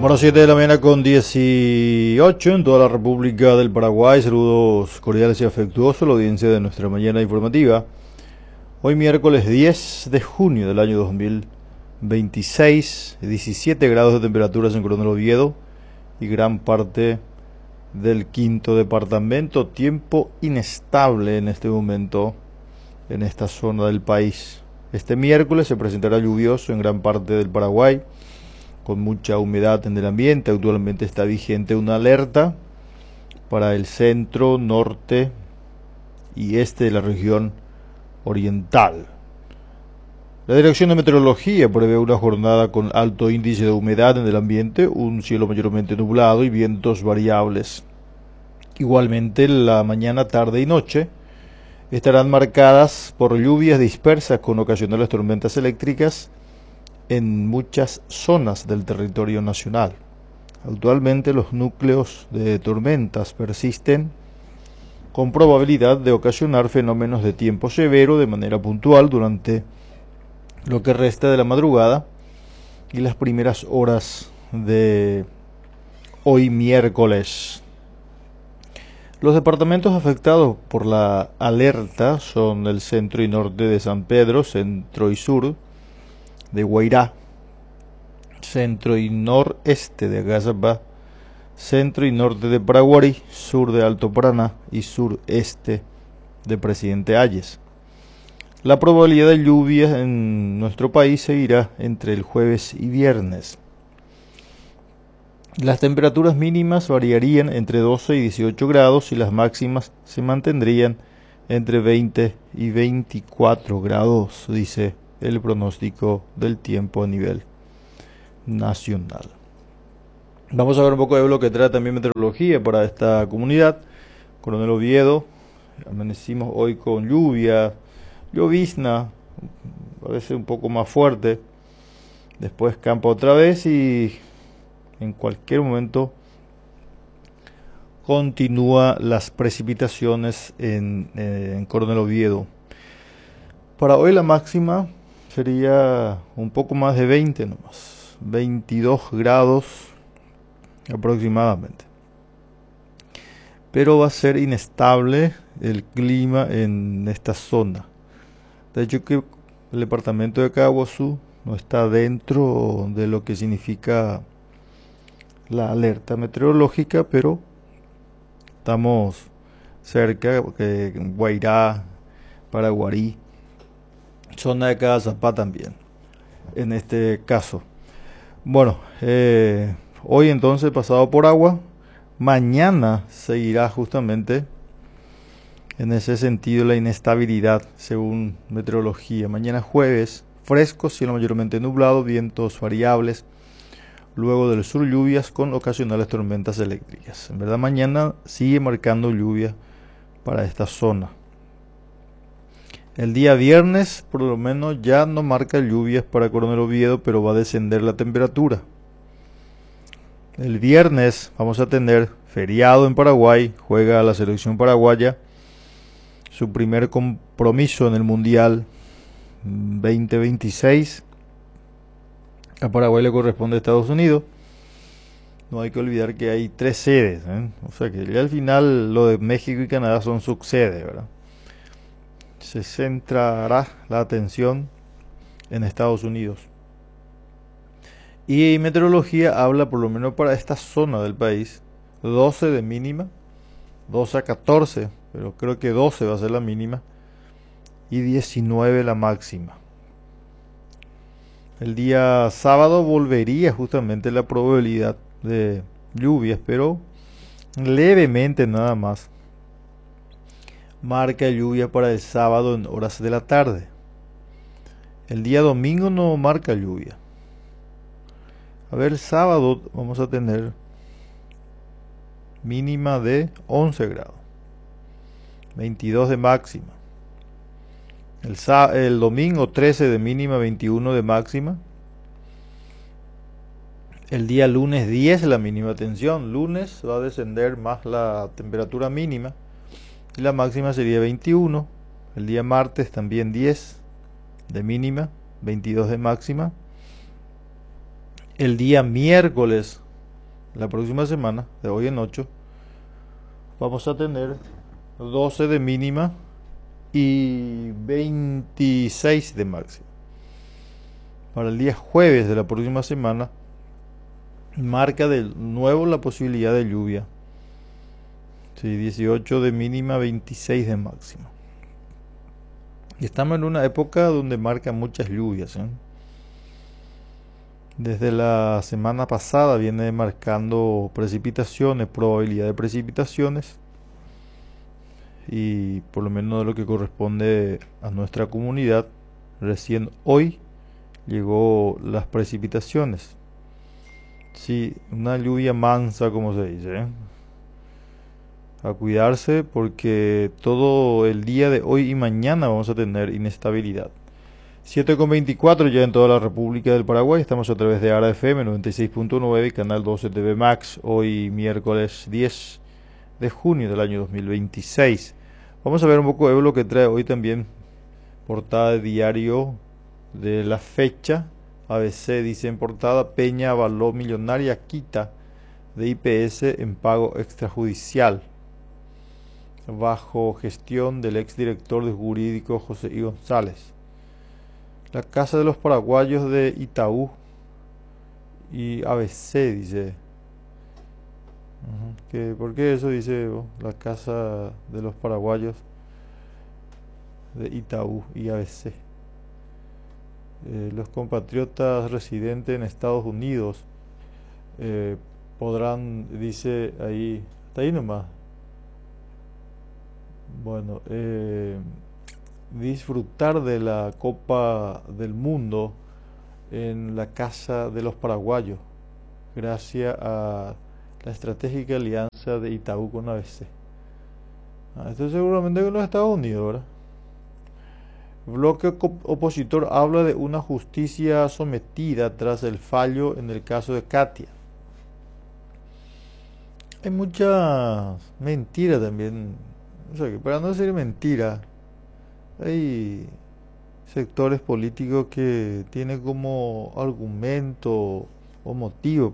Bueno, 7 de la mañana con 18 en toda la República del Paraguay. Saludos cordiales y afectuosos a la audiencia de nuestra mañana informativa. Hoy miércoles 10 de junio del año 2026, 17 grados de temperatura en Coronel Oviedo y gran parte del quinto departamento. Tiempo inestable en este momento en esta zona del país. Este miércoles se presentará lluvioso en gran parte del Paraguay, con mucha humedad en el ambiente. Actualmente está vigente una alerta para el centro, norte y este de la región oriental. La Dirección de Meteorología prevé una jornada con alto índice de humedad en el ambiente, un cielo mayormente nublado y vientos variables. Igualmente, la mañana, tarde y noche estarán marcadas por lluvias dispersas con ocasionales tormentas eléctricas en muchas zonas del territorio nacional. Actualmente los núcleos de tormentas persisten con probabilidad de ocasionar fenómenos de tiempo severo de manera puntual durante lo que resta de la madrugada y las primeras horas de hoy miércoles. Los departamentos afectados por la alerta son el centro y norte de San Pedro, centro y sur de Guairá, centro y noreste de Agazapá, centro y norte de Paraguarí, sur de Alto Paraná y sureste de Presidente Hayes. La probabilidad de lluvias en nuestro país seguirá entre el jueves y viernes. Las temperaturas mínimas variarían entre 12 y 18 grados y las máximas se mantendrían entre 20 y 24 grados, dice el pronóstico del tiempo a nivel nacional. Vamos a ver un poco de lo que trae también meteorología para esta comunidad. Coronel Oviedo, amanecimos hoy con lluvia, llovizna, parece un poco más fuerte. Después campa otra vez y en cualquier momento continúa las precipitaciones en Coronel Oviedo. Para hoy la máxima sería un poco más de 20 nomás, 22 grados aproximadamente. Pero va a ser inestable el clima en esta zona. De hecho que el departamento de Caguazú no está dentro de lo que significa la alerta meteorológica, pero estamos cerca, porque Guairá, Paraguarí, zona de Agazapá también, en este caso. Bueno, hoy entonces pasado por agua, mañana seguirá justamente en ese sentido la inestabilidad según meteorología. Mañana jueves, fresco, cielo mayormente nublado, vientos variables. Luego del sur lluvias con ocasionales tormentas eléctricas. En verdad mañana sigue marcando lluvia para esta zona. El día viernes por lo menos ya no marca lluvias para Coronel Oviedo, pero va a descender la temperatura. El viernes vamos a tener feriado en Paraguay, juega la selección paraguaya su primer compromiso en el Mundial 2026. A Paraguay le corresponde a Estados Unidos. No hay que olvidar que hay 3 sedes, o sea que ya al final lo de México y Canadá son subsedes, ¿verdad? Se centrará la atención en Estados Unidos. Y meteorología habla, por lo menos para esta zona del país, 12 de mínima, 12 a 14, pero creo que 12 va a ser la mínima y 19 la máxima. El día sábado volvería justamente la probabilidad de lluvias, pero levemente nada más. Marca lluvia para el sábado en horas de la tarde. El día domingo no marca lluvia. A ver, el sábado vamos a tener mínima de 11 grados, 22 de máxima. El domingo 13 de mínima, 21 de máxima. El día lunes 10 la mínima. Atención, lunes va a descender más la temperatura mínima y la máxima sería 21. El día martes también 10 de mínima, 22 de máxima. El día miércoles la próxima semana, de hoy en 8, vamos a tener 12 de mínima y 26 de máxima. Para el día jueves de la próxima semana, marca de nuevo la posibilidad de lluvia. Sí, 18 de mínima, 26 de máxima. Y estamos en una época donde marca muchas lluvias, ¿eh? Desde la semana pasada viene marcando precipitaciones, probabilidad de precipitaciones. Y por lo menos de lo que corresponde a nuestra comunidad, recién hoy llegó las precipitaciones. Sí, una lluvia mansa, como se dice, ¿eh? A cuidarse porque todo el día de hoy y mañana vamos a tener inestabilidad. 7:24 ya en toda la República del Paraguay. Estamos a través de ARA FM 96.9 y Canal 12 TV Max. Hoy miércoles 10 de junio del año 2026. Vamos a ver un poco de lo que trae hoy también. Portada de diario de la fecha. ABC dice en portada: Peña avaló millonaria quita de IPS en pago extrajudicial bajo gestión del exdirector de jurídico José I. González. La casa de los paraguayos de Itaú y ABC dice. ¿Por qué eso dice la casa de los paraguayos de Itaú y ABC? Los compatriotas residentes en Estados Unidos podrán, dice ahí, está ahí nomás. Bueno, disfrutar de la Copa del Mundo en la casa de los paraguayos, gracias a la estratégica alianza de Itaú con ABC. Esto seguramente con los Estados Unidos, ¿verdad? Bloque opositor habla de una justicia sometida tras el fallo en el caso de Katia. Hay muchas mentiras también. O sea, que para no decir mentira, hay sectores políticos que tienen como argumento o motivo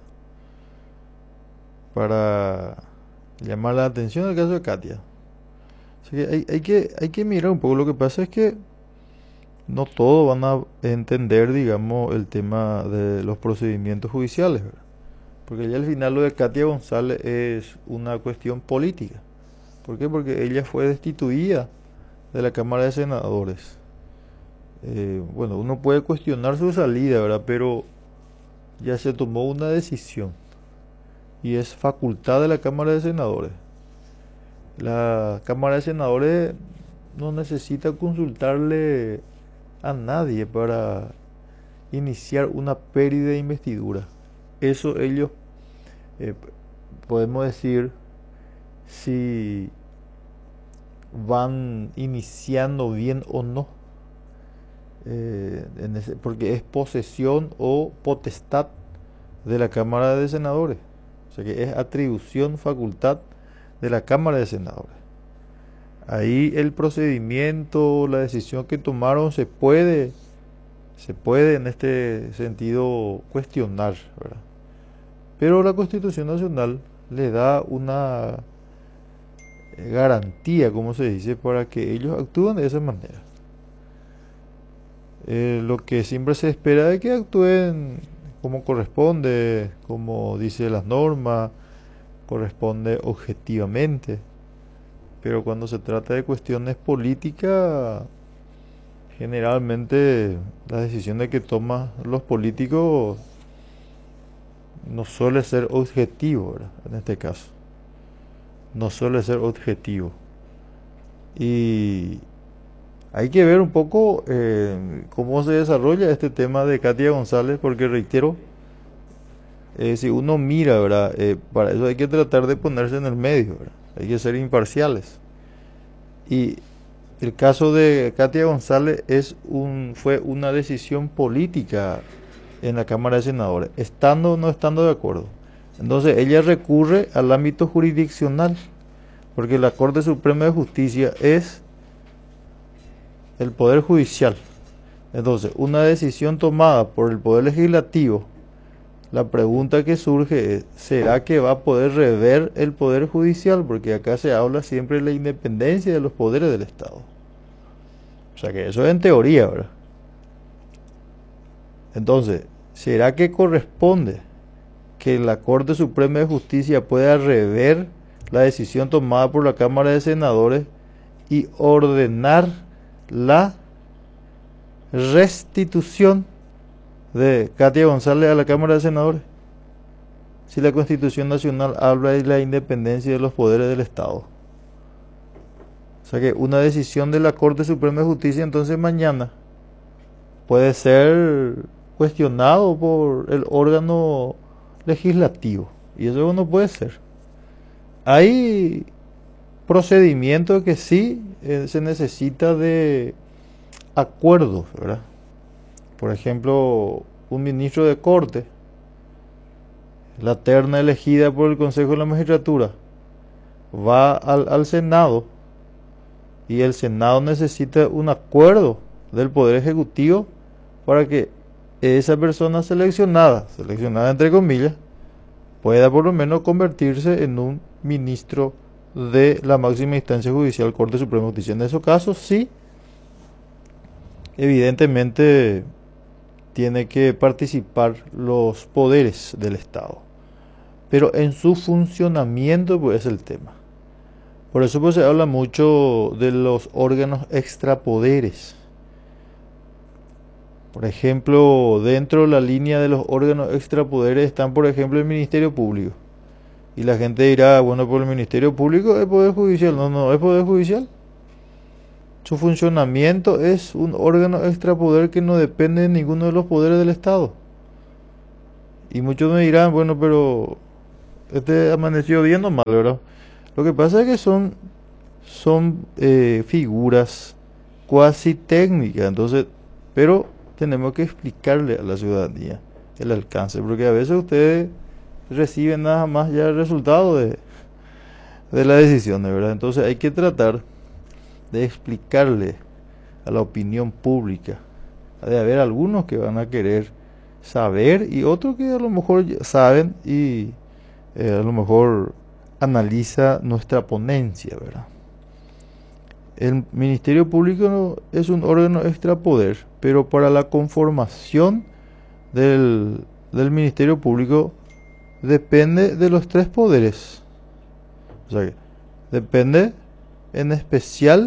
para llamar la atención el caso de Katia. Así que hay que mirar un poco. Lo que pasa es que no todos van a entender, digamos, el tema de los procedimientos judiciales, ¿verdad? Porque ya al final lo de Katia González es una cuestión política. ¿Por qué? Porque ella fue destituida de la Cámara de Senadores. Bueno, uno puede cuestionar su salida, ¿verdad? Pero ya se tomó una decisión y es facultad de la Cámara de Senadores. La Cámara de Senadores no necesita consultarle a nadie para iniciar una pérdida de investidura. Eso ellos podemos decir si van iniciando bien o no, porque es posesión o potestad de la Cámara de Senadores. O sea que es atribución, facultad de la Cámara de Senadores. Ahí el procedimiento, la decisión que tomaron se puede en este sentido cuestionar, ¿verdad? Pero la Constitución Nacional le da una garantía, como se dice, para que ellos actúen de esa manera. Lo que siempre se espera es que actúen como corresponde, como dice las normas, corresponde objetivamente. Pero cuando se trata de cuestiones políticas, generalmente las decisiones que toman los políticos no suele ser objetivo, ¿verdad? En este caso no suele ser objetivo, y hay que ver un poco cómo se desarrolla este tema de Katia González, porque reitero, si uno mira, ¿verdad? Para eso hay que tratar de ponerse en el medio, ¿verdad? Hay que ser imparciales, y el caso de Katia González fue una decisión política en la Cámara de Senadores, estando o no estando de acuerdo. Entonces ella recurre al ámbito jurisdiccional, porque la Corte Suprema de Justicia es el Poder Judicial. Entonces, una decisión tomada por el Poder Legislativo, la pregunta que surge es, ¿será que va a poder rever el Poder Judicial? Porque acá se habla siempre de la independencia de los poderes del Estado. O sea que eso es en teoría, ¿verdad? Entonces, ¿será que corresponde que la Corte Suprema de Justicia pueda rever la decisión tomada por la Cámara de Senadores y ordenar la restitución de Katia González a la Cámara de Senadores? Si la Constitución Nacional habla de la independencia de los poderes del Estado. O sea que una decisión de la Corte Suprema de Justicia entonces mañana puede ser cuestionado por el órgano legislativo. Y eso no puede ser. Hay procedimientos que sí se necesita de acuerdos, ¿verdad? Por ejemplo, un ministro de Corte, la terna elegida por el Consejo de la Magistratura, va al Senado y el Senado necesita un acuerdo del Poder Ejecutivo para que esa persona seleccionada entre comillas, pueda por lo menos convertirse en un ministro de la máxima instancia judicial, Corte Suprema de Justicia. En esos casos sí, evidentemente tiene que participar los poderes del Estado, pero en su funcionamiento pues es el tema. Por eso pues se habla mucho de los órganos extrapoderes. Por ejemplo, dentro de la línea de los órganos extrapoderes están, por ejemplo, el Ministerio Público. Y la gente dirá, bueno, por el Ministerio Público es Poder Judicial. No, no es Poder Judicial. Su funcionamiento es un órgano extrapoder que no depende de ninguno de los poderes del Estado. Y muchos me dirán, bueno, pero este amaneció bien o mal, ¿verdad? Lo que pasa es que son figuras cuasi técnicas, entonces, pero tenemos que explicarle a la ciudadanía el alcance, porque a veces ustedes reciben nada más ya el resultado de la decisión, ¿verdad? Entonces hay que tratar de explicarle a la opinión pública. Ha de haber algunos que van a querer saber y otros que a lo mejor ya saben y a lo mejor analiza nuestra ponencia, ¿verdad? El Ministerio Público es un órgano extrapoder, pero para la conformación del Ministerio Público depende de los tres poderes. O sea, que depende en especial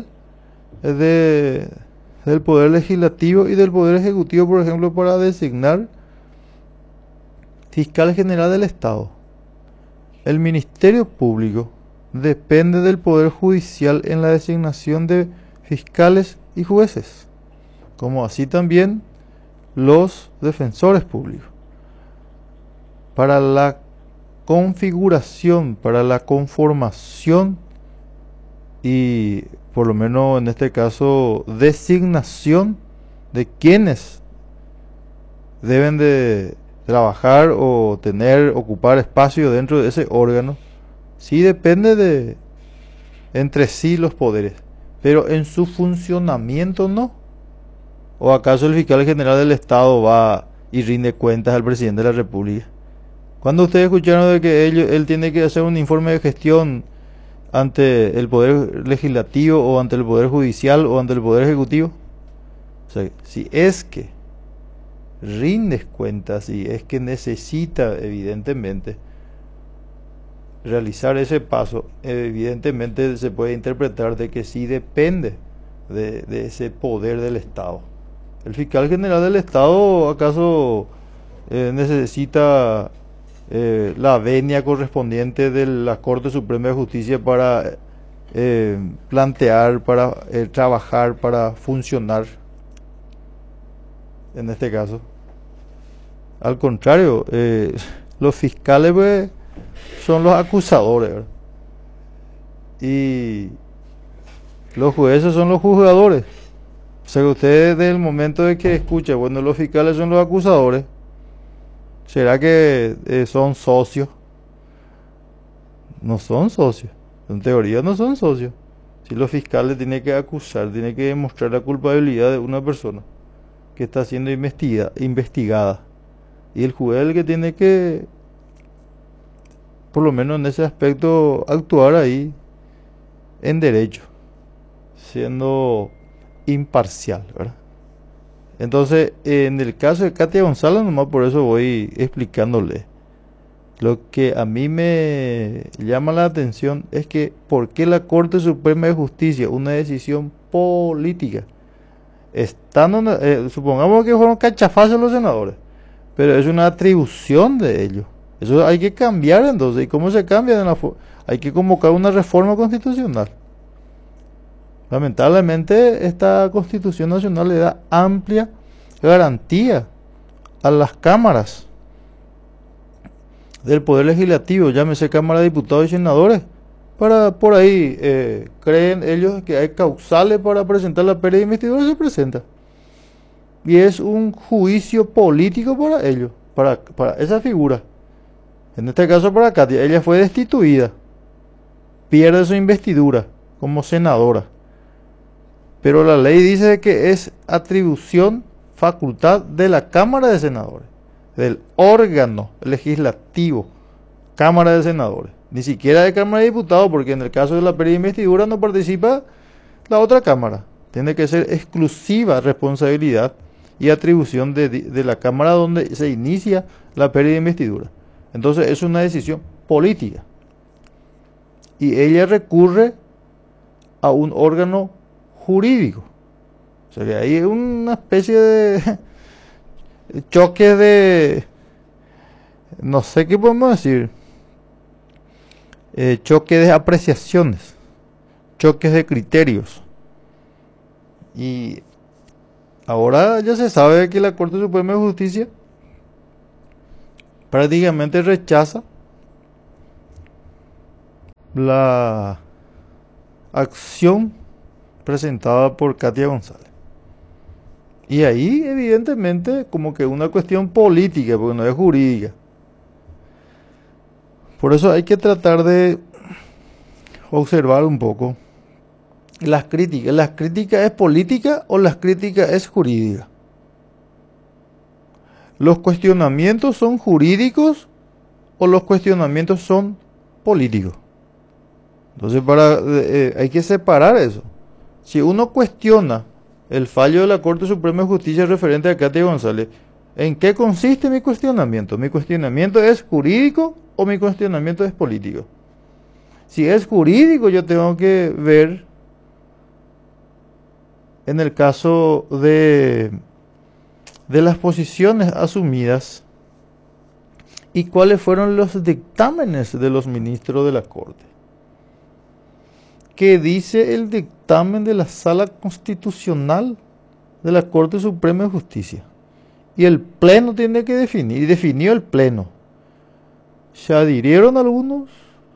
del Poder Legislativo y del Poder Ejecutivo, por ejemplo, para designar fiscal general del Estado. El Ministerio Público depende del Poder Judicial en la designación de fiscales y jueces, como así también los defensores públicos. Para la configuración, para la conformación y por lo menos en este caso designación de quienes deben de trabajar o ocupar espacio dentro de ese órgano, sí depende de entre sí los poderes, pero en su funcionamiento no. ¿O acaso el fiscal general del Estado va y rinde cuentas al presidente de la República? ¿Cuándo ustedes escucharon de que él tiene que hacer un informe de gestión ante el Poder Legislativo o ante el Poder Judicial o ante el Poder Ejecutivo? O sea, si es que rindes cuentas y es que necesita evidentemente realizar ese paso, evidentemente se puede interpretar de que sí depende de ese poder del Estado. ¿El fiscal general del Estado acaso necesita la venia correspondiente de la Corte Suprema de Justicia para plantear, para trabajar, para funcionar? En este caso, al contrario, los fiscales pues, son los acusadores, ¿verdad? Y los jueces son los juzgadores. O sea que ustedes desde el momento de que escuchan, bueno, los fiscales son los acusadores, ¿será que son socios? No son socios, en teoría no son socios. Si los fiscales tienen que acusar, tienen que demostrar la culpabilidad de una persona que está siendo investigada Y el juez es el que tiene que, por lo menos en ese aspecto, actuar ahí en derecho, siendo imparcial, ¿verdad? Entonces, en el caso de Katia González, nomás por eso voy explicándole. Lo que a mí me llama la atención es que ¿por qué la Corte Suprema de Justicia, una decisión política, supongamos que fueron cachafazos los senadores, pero es una atribución de ellos? Eso hay que cambiar entonces. ¿Y cómo se cambia? Hay que convocar una reforma constitucional. Lamentablemente esta Constitución Nacional le da amplia garantía a las cámaras del Poder Legislativo, llámese Cámara de Diputados y Senadores, para por ahí creen ellos que hay causales para presentar la pérdida de investidura, se presenta. Y es un juicio político para ellos, para esa figura. En este caso para Katia, ella fue destituida, pierde su investidura como senadora. Pero la ley dice que es atribución, facultad de la Cámara de Senadores, del órgano legislativo, Cámara de Senadores, ni siquiera de Cámara de Diputados, porque en el caso de la pérdida de investidura no participa la otra Cámara. Tiene que ser exclusiva responsabilidad y atribución de la Cámara donde se inicia la pérdida de investidura. Entonces es una decisión política. Y ella recurre a un órgano jurídico. O sea que ahí es una especie de choque de, no sé qué podemos decir, choque de apreciaciones, choques de criterios. Y ahora ya se sabe que la Corte Suprema de Justicia prácticamente rechaza la acción presentada por Katia González. Y ahí evidentemente como que una cuestión política, porque no es jurídica. Por eso hay que tratar de observar un poco las críticas. ¿Las críticas es política o las críticas es jurídica? ¿Los cuestionamientos son jurídicos o los cuestionamientos son políticos? Entonces hay que separar eso. Si uno cuestiona el fallo de la Corte Suprema de Justicia referente a Katia González, ¿en qué consiste mi cuestionamiento? ¿Mi cuestionamiento es jurídico o mi cuestionamiento es político? Si es jurídico, yo tengo que ver, en el caso de las posiciones asumidas y cuáles fueron los dictámenes de los ministros de la Corte. ¿Qué dice el dictamen de la Sala Constitucional de la Corte Suprema de Justicia? Y el Pleno tiene que definir, y definió el Pleno. Se adhirieron algunos,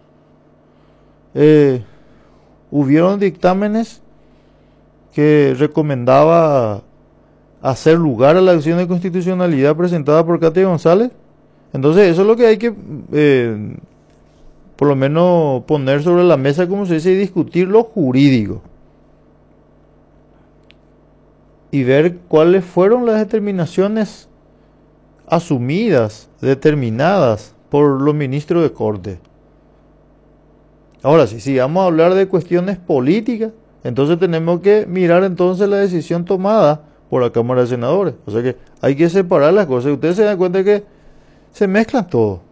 hubieron dictámenes que recomendaba hacer lugar a la acción de constitucionalidad presentada por Katia González. Entonces eso es lo que hay que por lo menos poner sobre la mesa, como se dice, y discutir lo jurídico y ver cuáles fueron las determinaciones asumidas, determinadas por los ministros de Corte. Ahora sí, si vamos a hablar de cuestiones políticas, entonces tenemos que mirar entonces la decisión tomada por la Cámara de Senadores. O sea que hay que separar las cosas. Ustedes se dan cuenta que se mezclan todo.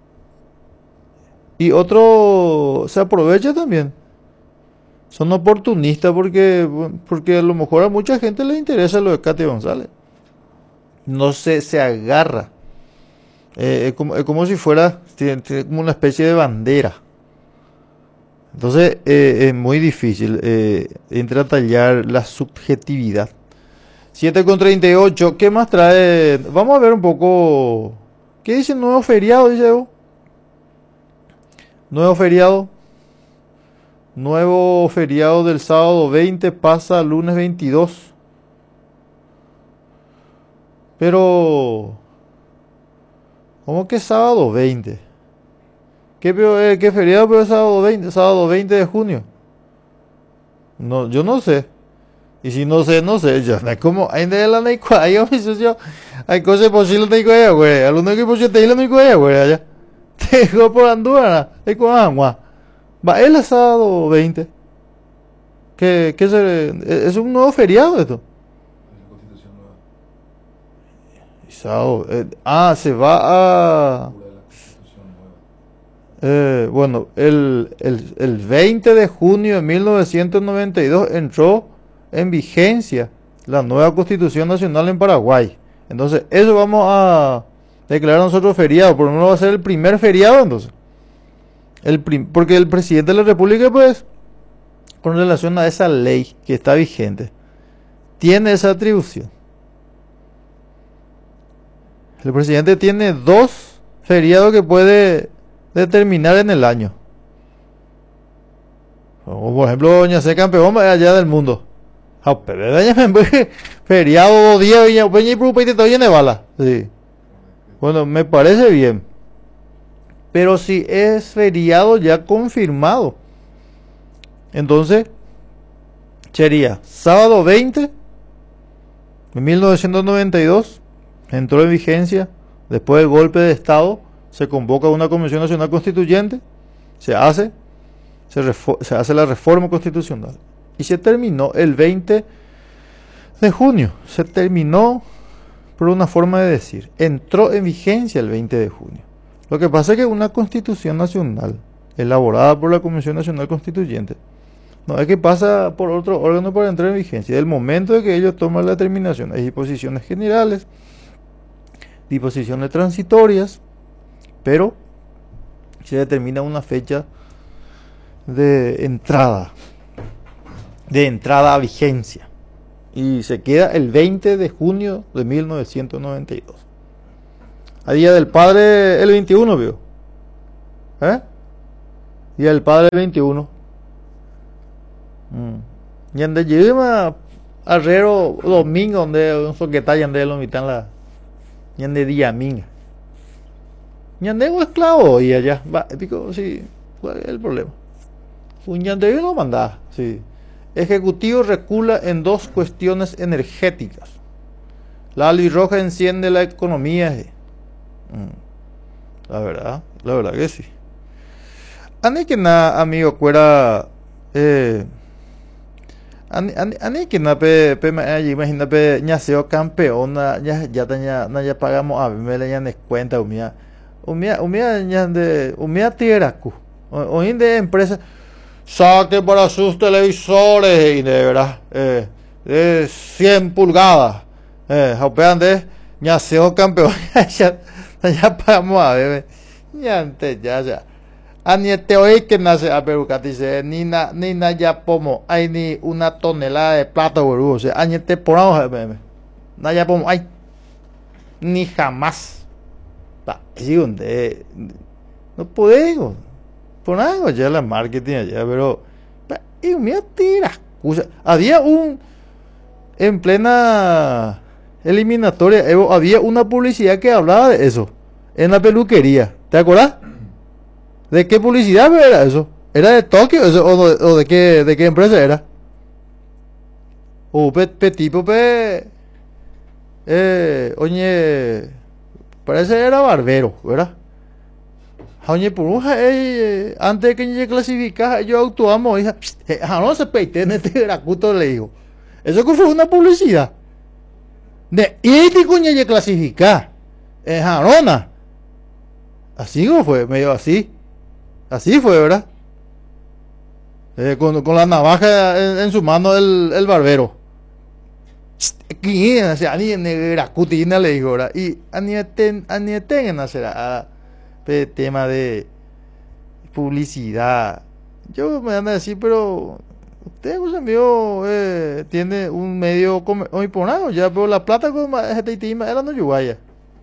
Y otro se aprovecha también. Son oportunistas porque a lo mejor a mucha gente le interesa lo de Katia González. No se agarra. Es como si fuera tiene como una especie de bandera. Entonces es muy difícil entrar a tallar la subjetividad. 7:38, ¿qué más trae? Vamos a ver un poco. ¿Qué dice el nuevo feriado? Dice Evo. Nuevo feriado. Nuevo feriado del sábado 20 pasa al lunes 22. Pero, ¿cómo que sábado 20? ¿Qué feriado pero sábado 20? Sábado 20 de junio. No, yo no sé. Y si no sé, no sé. Yo, como, Hay cosas posibles de que güey. Algunos que posibles de no que güey allá. Te digo por Andorra. Es con agua. Va el sábado 20. Es un nuevo feriado esto. Sábado, se va a. Bueno, el 20 de junio de 1992 entró en vigencia la nueva Constitución Nacional en Paraguay. Entonces, eso vamos a declarar nosotros feriado. Por lo menos va a ser el primer feriado, entonces. Porque el presidente de la República, pues, con relación a esa ley que está vigente, tiene esa atribución. El presidente tiene 2 feriados que puede determinar en el año. Como por ejemplo, Doña C. Campeón allá del mundo. Feriado 10 y de bala. Sí. Bueno, me parece bien. Pero si es feriado ya confirmado, entonces sería sábado 20 de 1992, entró en vigencia después del golpe de Estado, se convoca una Convención Nacional Constituyente, se hace la reforma constitucional y se terminó el 20 de junio, se terminó por una forma de decir, entró en vigencia el 20 de junio. Lo que pasa es que una Constitución Nacional elaborada por la Convención Nacional Constituyente no es que pasa por otro órgano para entrar en vigencia. Del momento de que ellos toman la determinación, hay disposiciones generales, disposiciones transitorias, pero se determina una fecha de entrada a vigencia y se queda el 20 de junio de 1992. A Día del Padre el 21, vio. Día del Padre el 21. Y ande lleva arrero domingo donde un soqueta y ande lo mitan la y ande día minga. Y ande un esclavo y allá va, digo, sí, ¿cuál es el problema? Un yande lo manda, sí. Ejecutivo recula en 2 cuestiones energéticas. La albirroja enciende la economía. La verdad que sí. Ani que na amigo fuera ani que na pe imagina pe ñaseo campeona ya pagamos a me le ya cuenta umia ñande tiracu o de empresa saque para sus televisores y de verdad de 100 pulgadas hopean de ñaseo campeón ya pagamos a ver ya Aniete hoy que nace a Perú, dice ni na ya pomo, hay ni una tonelada de plata, boludo. O sea, añete por ahora, na ya pomo, hay ni jamás. Sí, donde no puedo, por algo ya la marketing allá, pero y mira tira, había en plena eliminatoria, había una publicidad que hablaba de eso en la peluquería, ¿te acuerdas? ¿De qué publicidad era eso? ¿Era de Tokio o de qué empresa era? O tipo oye, parece que era barbero, ¿verdad? Oye, por un antes de que yo clasificara, yo actuamos, hija, no se peite en este gracuto, le digo. Eso que fue una publicidad. De este cuña ya clasificar, jarona. Así como fue, medio así. Así fue, ¿verdad? Con la navaja en su mano el barbero. ¿Quién? O sea, ni negra cutina le dijo, ¿verdad? Y anieten será tema de publicidad. Yo me van a decir, pero usted, pues, amigo, tiene un medio hoy por nada, ya, pero la plata como este tema era no yuguaya.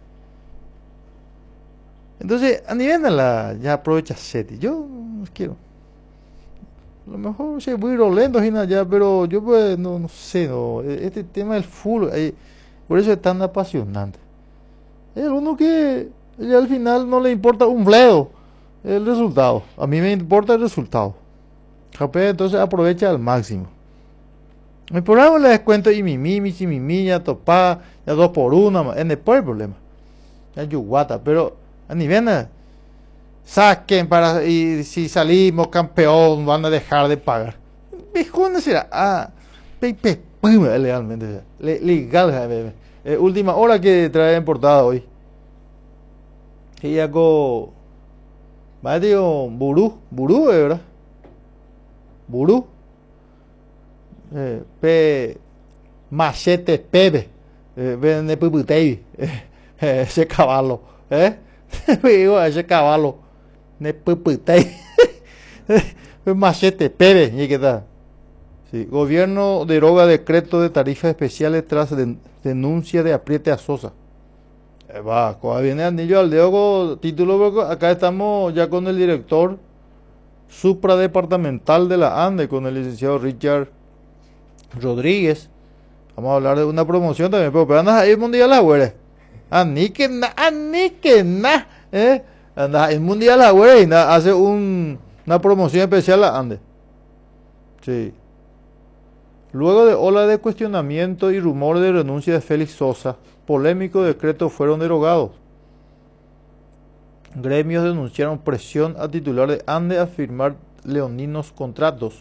Entonces, a nivel de ya aprovecha SETI. Yo quiero. A lo mejor se voy rolando ya, pero yo pues no sé, no. Este tema del fútbol, por eso es tan apasionante. Es uno que ya al final no le importa un bledo el resultado. A mí me importa el resultado. Entonces aprovecha al máximo. El programa le descuento y mi ya topa, ya 2 por 1, en después el problema. Ya yuguata, pero a nivel saquen para, y si salimos campeón van a dejar de pagar. Viejón será, pepe, legalmente, legal, última hora que trae en portada hoy. Y ya con, va digo, burú, ¿verdad? Burú. Machete Pepe, vende puputei, ese caballo, digo, ese caballo, ne puputei, Machete Pepe, ¿y qué tal? Sí, gobierno deroga decreto de tarifas especiales tras denuncia de apriete a Sosa. Va, cuando viene anillo al dedo, título, porque acá estamos ya con el director supradepartamental de la ANDE, con el licenciado Richard Rodríguez. Vamos a hablar de una promoción también, pero andas ahí mundial la güera. Ani que na, andas ahí mundial la güera y hace una promoción especial a Ande. Sí. Luego de ola de cuestionamiento y rumor de renuncia de Félix Sosa, polémicos decretos fueron derogados. Gremios denunciaron presión a titular de Ande a firmar leoninos contratos.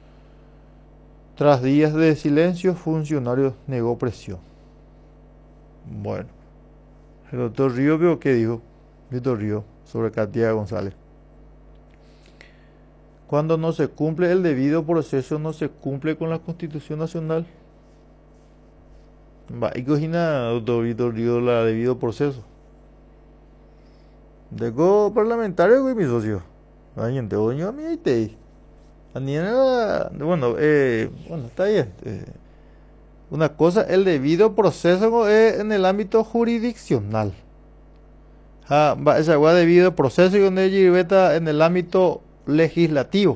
Tras días de silencio, funcionario negó presión. Bueno, el doctor Río, ¿veo qué dijo? Víctor Río, sobre Katia González. Cuando no se cumple el debido proceso, no se cumple con la Constitución Nacional. Va, y cocina, doctor Víctor Río, la debido proceso. Deco parlamentario, güey, mi socio. Ay, en teoño a mí ahí te. Bueno, está bien. Una cosa, el debido proceso en el ámbito jurisdiccional. Esa debido proceso y en el ámbito legislativo.